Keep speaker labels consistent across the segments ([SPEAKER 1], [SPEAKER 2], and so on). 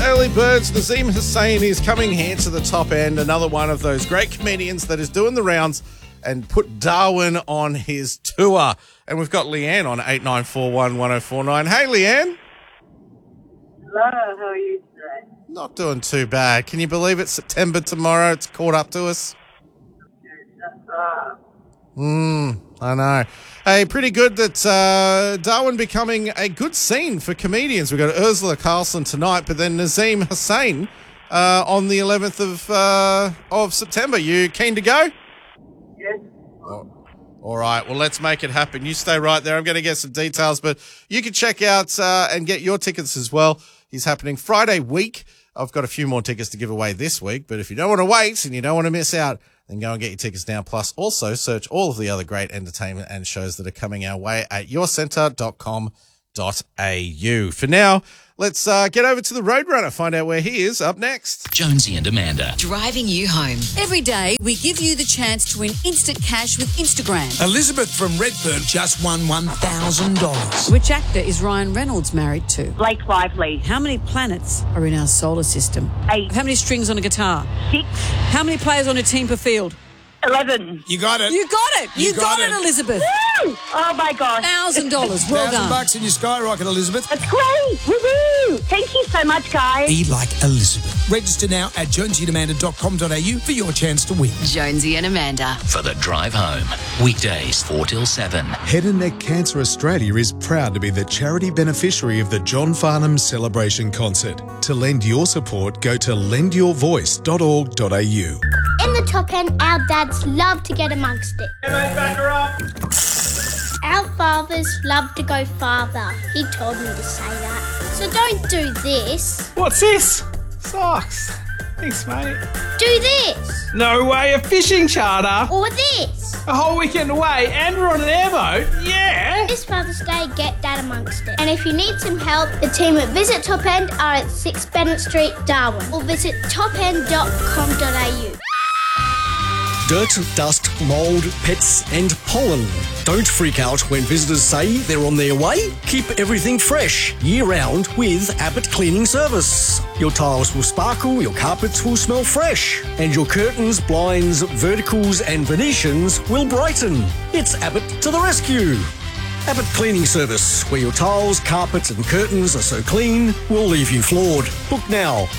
[SPEAKER 1] Early Birds, Nazim Hussain is coming here to the top end. Another one of those great comedians that is doing the rounds and put Darwin on his tour. And we've got Leanne on 89411049. Hey, Leanne.
[SPEAKER 2] Hello, how are you today?
[SPEAKER 1] Not doing too bad. Can you believe it's September tomorrow? It's caught up to us. I know. Hey, pretty good that Darwin becoming a good scene for comedians. We've got Ursula Carlson tonight, but then Nazim Hussain on the 11th of September. You keen to go?
[SPEAKER 2] Yes.
[SPEAKER 1] All right, well, let's make it happen. You stay right there. I'm going to get some details, but you can check out and get your tickets as well. He's happening Friday week. I've got a few more tickets to give away this week, but if you don't want to wait and you don't want to miss out, then go and get your tickets now. Plus, also search all of the other great entertainment and shows that are coming our way at yourcentre.com.au. For now, let's get over to the Roadrunner, find out where he is up next.
[SPEAKER 3] Jonesy and Amanda.
[SPEAKER 4] Driving you home. Every day, we give you the chance to win instant cash with Instagram.
[SPEAKER 5] Elizabeth from Redfern just won $1,000.
[SPEAKER 4] Which actor is Ryan Reynolds married to?
[SPEAKER 2] Blake Lively.
[SPEAKER 4] How many planets are in our solar system?
[SPEAKER 2] 8.
[SPEAKER 4] How many strings on a guitar?
[SPEAKER 2] 6.
[SPEAKER 4] How many players on a team per field?
[SPEAKER 2] 11.
[SPEAKER 5] You got it.
[SPEAKER 4] You got it. You got it, Elizabeth.
[SPEAKER 2] Woo! Oh my gosh.
[SPEAKER 4] $1,000. Well done.
[SPEAKER 5] $1,000 in your skyrocket, Elizabeth.
[SPEAKER 2] That's great. Woohoo! Thank you so much, guys.
[SPEAKER 5] Be like Elizabeth. Register now at jonesyandamanda.com.au for your chance to win.
[SPEAKER 4] Jonesy and Amanda.
[SPEAKER 3] For the drive home. Weekdays 4 till 7.
[SPEAKER 6] Head and Neck Cancer Australia is proud to be the charity beneficiary of the John Farnham Celebration Concert. To lend your support, go to lendyourvoice.org.au.
[SPEAKER 7] In the top end, our dads love to get amongst it. Our fathers love to go farther. He told me to say that. So don't do this.
[SPEAKER 8] What's this? Socks. Thanks, mate.
[SPEAKER 7] Do this.
[SPEAKER 8] No way, a fishing charter.
[SPEAKER 7] Or this.
[SPEAKER 8] A whole weekend away and we're on an airboat. Yeah.
[SPEAKER 7] This Father's Day, get dad amongst it. And if you need some help, the team at Visit Top End are at 6 Bennett Street, Darwin. Or visit topend.com.au.
[SPEAKER 9] Dirt, dust, mould, pets and pollen. Don't freak out when visitors say they're on their way. Keep everything fresh year-round with Abbott Cleaning Service. Your tiles will sparkle, your carpets will smell fresh, and your curtains, blinds, verticals and Venetians will brighten. It's Abbott to the rescue. Abbott Cleaning Service, where your tiles, carpets and curtains are so clean, will leave you floored. Book now,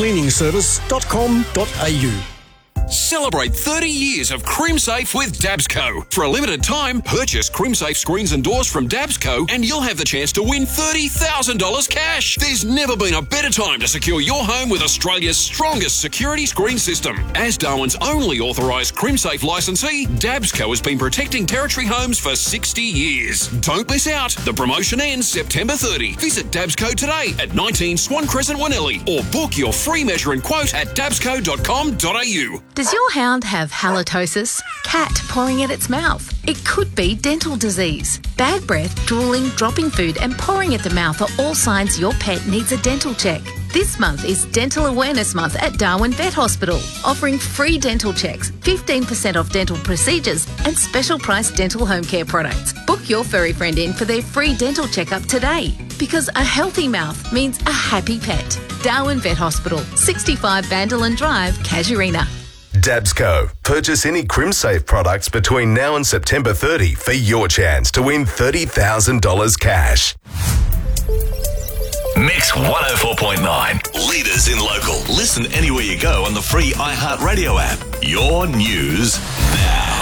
[SPEAKER 9] abbottcleaningservice.com.au.
[SPEAKER 10] Celebrate 30 years of CrimSafe with Dabsco. For a limited time, purchase CrimSafe screens and doors from Dabsco and you'll have the chance to win $30,000 cash. There's never been a better time to secure your home with Australia's strongest security screen system. As Darwin's only authorised CrimSafe licensee, Dabsco has been protecting Territory homes for 60 years. Don't miss out. The promotion ends September 30. Visit Dabsco today at 19 Swan Crescent, Wanelli, or book your free measure and quote at dabsco.com.au.
[SPEAKER 11] Does your hound have halitosis? Cat pouring at its mouth? It could be dental disease. Bad breath, drooling, dropping food and pouring at the mouth are all signs your pet needs a dental check. This month is Dental Awareness Month at Darwin Vet Hospital, offering free dental checks, 15% off dental procedures and special price dental home care products. Book your furry friend in for their free dental checkup today, because a healthy mouth means a happy pet. Darwin Vet Hospital, 65 Vanderland Drive, Casuarina.
[SPEAKER 12] Dabsco. Purchase any CrimSafe products between now and September 30 for your chance to win $30,000 cash.
[SPEAKER 13] Mix 104.9. Leaders in local. Listen anywhere you go on the free iHeartRadio app. Your news now.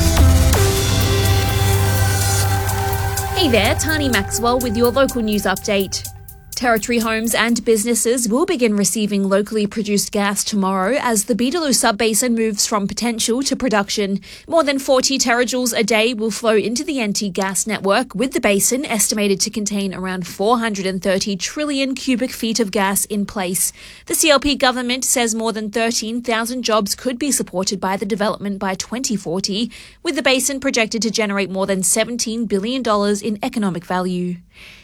[SPEAKER 14] Hey there, Tani Maxwell with your local news update. Territory homes and businesses will begin receiving locally produced gas tomorrow as the Beetaloo Sub-Basin moves from potential to production. More than 40 terajoules a day will flow into the NT gas network, with the basin estimated to contain around 430 trillion cubic feet of gas in place. The CLP government says more than 13,000 jobs could be supported by the development by 2040, with the basin projected to generate more than $17 billion in economic value.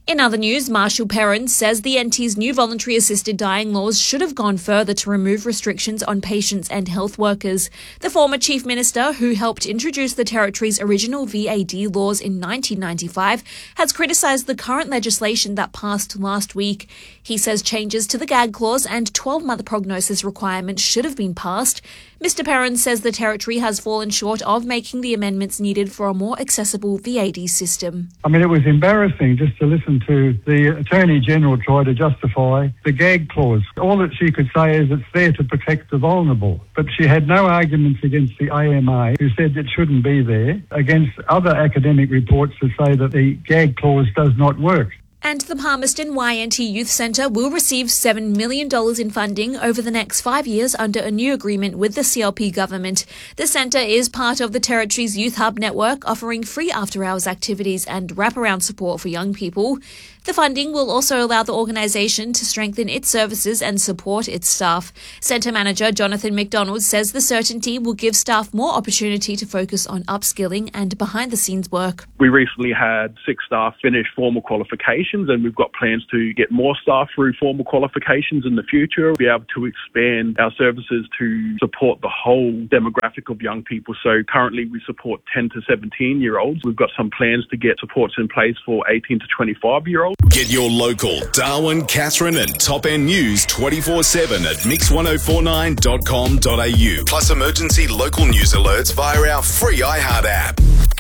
[SPEAKER 14] In other news, Marshall Perrin says the NT's new voluntary assisted dying laws should have gone further to remove restrictions on patients and health workers. The former Chief Minister, who helped introduce the Territory's original VAD laws in 1995, has criticised the current legislation that passed last week. He says changes to the gag clause and 12-month prognosis requirement should have been passed. Mr. Perrin says the Territory has fallen short of making the amendments needed for a more accessible VAD system.
[SPEAKER 15] I mean, it was embarrassing just to listen to the Attorney General try to justify the gag clause. All that she could say is it's there to protect the vulnerable. But she had no arguments against the AMA, who said it shouldn't be there, against other academic reports that say that the gag clause does not work.
[SPEAKER 14] And the Palmerston YNT Youth Centre will receive $7 million in funding over the next 5 years under a new agreement with the CLP government. The centre is part of the Territory's Youth Hub network, offering free after-hours activities and wraparound support for young people. The funding will also allow the organisation to strengthen its services and support its staff. Centre Manager Jonathan McDonald says the certainty will give staff more opportunity to focus on upskilling and behind-the-scenes work.
[SPEAKER 16] We recently had 6 staff finish formal qualifications, and we've got plans to get more staff through formal qualifications in the future, be able to expand our services to support the whole demographic of young people. So currently we support 10 to 17-year-olds. We've got some plans to get supports in place for 18 to 25-year-olds.
[SPEAKER 13] Get your local Darwin, Katherine and Top End news 24/7 at mix1049.com.au.
[SPEAKER 12] Plus emergency local news alerts via our free iHeart app.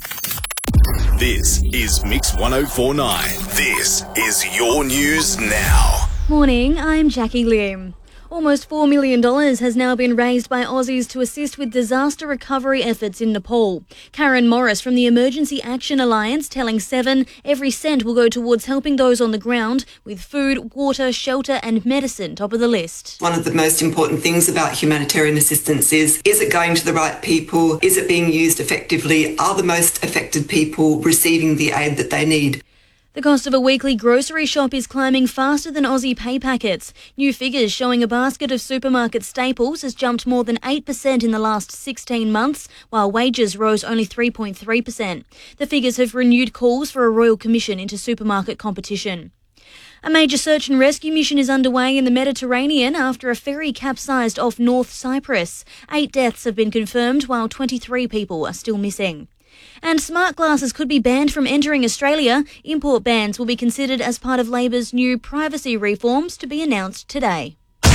[SPEAKER 13] This is Mix 1049.
[SPEAKER 12] This is your news now.
[SPEAKER 17] Morning, I'm Jackie Lim. Almost $4 million has now been raised by Aussies to assist with disaster recovery efforts in Nepal. Karen Morris from the Emergency Action Alliance telling Seven every cent will go towards helping those on the ground with food, water, shelter and medicine top of the list.
[SPEAKER 18] One of the most important things about humanitarian assistance is it going to the right people? Is it being used effectively? Are the most affected people receiving the aid that they need?
[SPEAKER 17] The cost of a weekly grocery shop is climbing faster than Aussie pay packets. New figures showing a basket of supermarket staples has jumped more than 8% in the last 16 months, while wages rose only 3.3%. The figures have renewed calls for a royal commission into supermarket competition. A major search and rescue mission is underway in the Mediterranean after a ferry capsized off North Cyprus. 8 deaths have been confirmed, while 23 people are still missing. And smart glasses could be banned from entering Australia. Import bans will be considered as part of Labor's new privacy reforms to be announced today.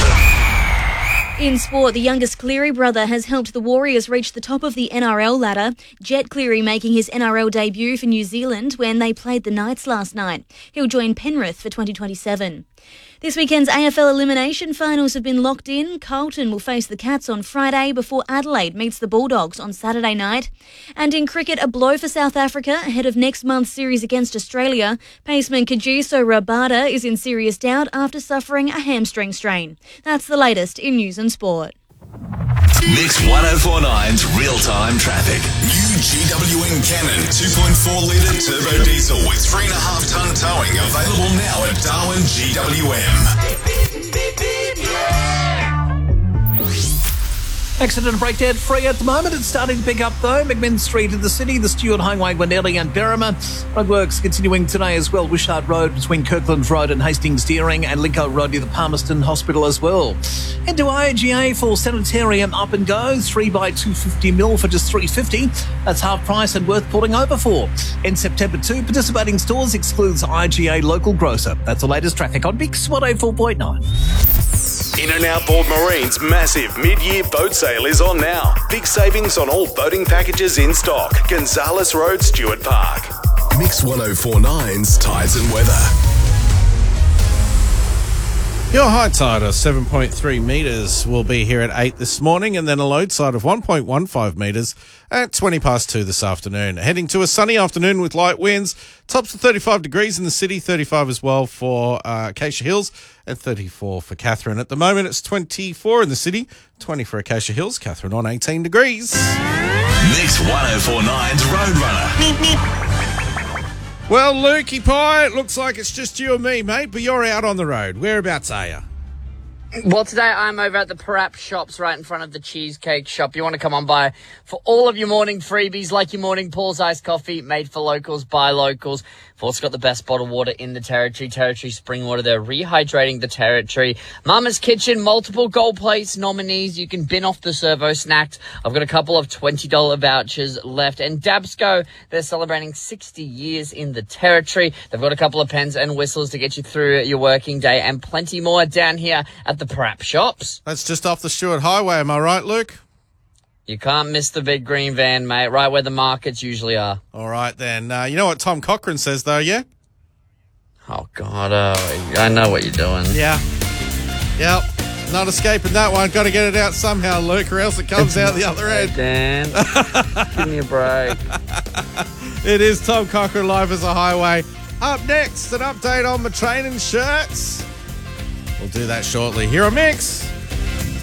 [SPEAKER 17] In sport, the youngest Cleary brother has helped the Warriors reach the top of the NRL ladder. Jet Cleary making his NRL debut for New Zealand when they played the Knights last night. He'll join Penrith for 2027. This weekend's AFL elimination finals have been locked in. Carlton will face the Cats on Friday before Adelaide meets the Bulldogs on Saturday night. And in cricket, a blow for South Africa ahead of next month's series against Australia. Paceman Kagiso Rabada is in serious doubt after suffering a hamstring strain. That's the latest in news and sport.
[SPEAKER 13] Mix 1049's real-time traffic.
[SPEAKER 12] New GWM Cannon 2.4-litre turbo diesel with 3.5-tonne towing available now at Darwin GWM.
[SPEAKER 8] Accident breakdown free at the moment. It's starting to pick up though. McMinn Street in the city, the Stewart Highway, Gwinnelly and Berrima. Roadworks continuing today as well. Wishart Road between Kirkland Road and Hastings Deering, and Lincoln Road near the Palmerston Hospital as well. Head to IAGA for Sanitarium Up and Go, 3x250ml for just $3.50. That's half price and worth pulling over for. In September 2, participating stores excludes IGA local grocer. That's the latest traffic on Mix 104.9.
[SPEAKER 12] In and Outboard Marine's massive mid-year boat sale is on now. Big savings on all boating packages in stock. Gonzales Road, Stewart Park. Mix 1049's Tides and Weather.
[SPEAKER 1] Your high tide of 7.3 metres will be here at 8 this morning, and then a low tide of 1.15 metres at 20 past 2 this afternoon. Heading to a sunny afternoon with light winds. Tops of 35 degrees in the city, 35 as well for Acacia Hills, and 34 for Katherine. At the moment, it's 24 in the city, 20 for Acacia Hills, Katherine on 18 degrees.
[SPEAKER 13] Mix 1049's Roadrunner.
[SPEAKER 1] Well, Lukey Pie, it looks like it's just you and me, mate, but you're out on the road. Whereabouts are you?
[SPEAKER 19] Well, today I'm over at the Parap Shops right in front of the Cheesecake Shop. You want to come on by for all of your morning freebies, like your morning Paul's Iced Coffee, made for locals, by locals. Fort's got the best bottled water in the Territory. Territory Spring Water, they're rehydrating the Territory. Mama's Kitchen, multiple gold plates nominees. You can bin off the servo snacked. I've got a couple of $20 vouchers left. And Dabsco, they're celebrating 60 years in the Territory. They've got a couple of pens and whistles to get you through your working day and plenty more down here at the Parap Shops.
[SPEAKER 1] That's just off the Stuart Highway, am I right, Luke?
[SPEAKER 19] You can't miss the big green van, mate, right where the markets usually are.
[SPEAKER 1] All right, then. You know what Tom Cochrane says, though, yeah?
[SPEAKER 19] Oh, God, I know what you're doing.
[SPEAKER 1] Yeah. Yep. Not escaping that one. Got to get it out somehow, Luke, or else it comes out the other end.
[SPEAKER 19] Dan, give me a break.
[SPEAKER 1] It is Tom Cochrane live as a highway. Up next, an update on the training shirts. We'll do that shortly. Here on Mix.